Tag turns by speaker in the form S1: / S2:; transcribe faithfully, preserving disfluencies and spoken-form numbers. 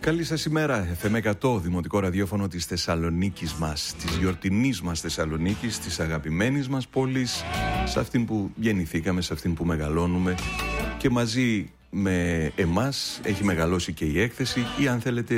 S1: Καλή σας ημέρα, εφ εμ εκατό, δημοτικό ραδιόφωνο της Θεσσαλονίκης μας, της γιορτινής μας Θεσσαλονίκης, της αγαπημένης μας πόλης, σε αυτήν που γεννηθήκαμε, σε αυτήν που μεγαλώνουμε, και μαζί με εμάς έχει μεγαλώσει και η έκθεση, ή αν θέλετε